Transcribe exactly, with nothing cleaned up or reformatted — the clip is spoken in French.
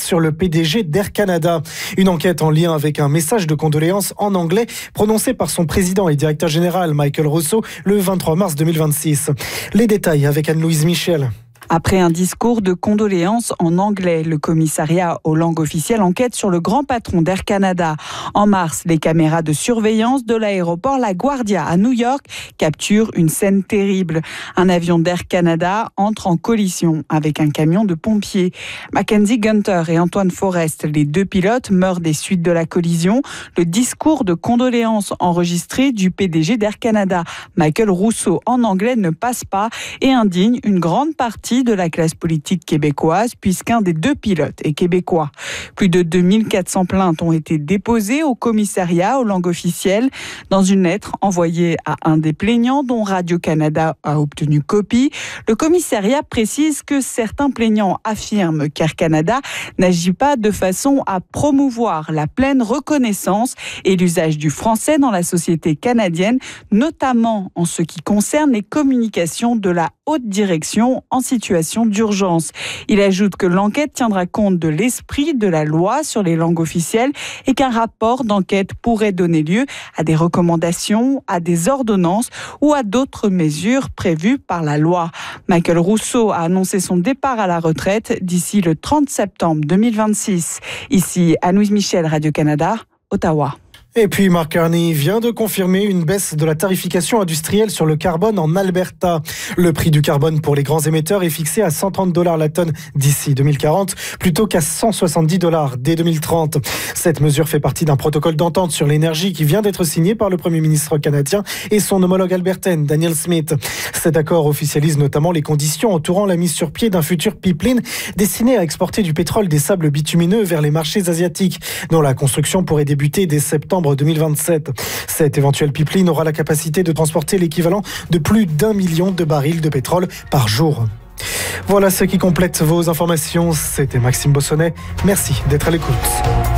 sur le P D G d'Air Canada. Une enquête en lien avec un message de condoléances en anglais prononcé par son président et directeur général Michael Rousseau le vingt-trois mars deux mille vingt-six. Les détails avec Anne-Louise Michel. Après un discours de condoléances en anglais, le commissariat aux langues officielles enquête sur le grand patron d'Air Canada. En mars, les caméras de surveillance de l'aéroport LaGuardia à New York capturent une scène terrible. Un avion d'Air Canada entre en collision avec un camion de pompiers. Mackenzie Gunter et Antoine Forrest, les deux pilotes, meurent des suites de la collision. Le discours de condoléances enregistré du P D G d'Air Canada, Michael Rousseau, en anglais ne passe pas et indigne une grande partie de la classe politique québécoise puisqu'un des deux pilotes est québécois. Plus de deux mille quatre cents plaintes ont été déposées au commissariat aux langues officielles. Dans une lettre envoyée à un des plaignants dont Radio-Canada a obtenu copie, le commissariat précise que certains plaignants affirment qu'Air Canada n'agit pas de façon à promouvoir la pleine reconnaissance et l'usage du français dans la société canadienne, notamment en ce qui concerne les communications de la haute direction en situation d'urgence. Il ajoute que l'enquête tiendra compte de l'esprit de la loi sur les langues officielles et qu'un rapport d'enquête pourrait donner lieu à des recommandations, à des ordonnances ou à d'autres mesures prévues par la loi. Michael Rousseau a annoncé son départ à la retraite d'ici le trente septembre deux mille vingt-six. Ici, Anne-Louise Michel, Radio-Canada, Ottawa. Et puis Mark Carney vient de confirmer une baisse de la tarification industrielle sur le carbone en Alberta. Le prix du carbone pour les grands émetteurs est fixé à cent trente dollars la tonne d'ici deux mille quarante, plutôt qu'à cent soixante-dix dollars dès deux mille trente. Cette mesure fait partie d'un protocole d'entente sur l'énergie qui vient d'être signé par le Premier ministre canadien et son homologue albertaine, Danielle Smith. Cet accord officialise notamment les conditions entourant la mise sur pied d'un futur pipeline destiné à exporter du pétrole des sables bitumineux vers les marchés asiatiques, dont la construction pourrait débuter dès septembre deux mille vingt-sept. Cette éventuelle pipeline aura la capacité de transporter l'équivalent de plus d'un million de barils de pétrole par jour. Voilà ce qui complète vos informations. C'était Maxime Bossonnet. Merci d'être à l'écoute.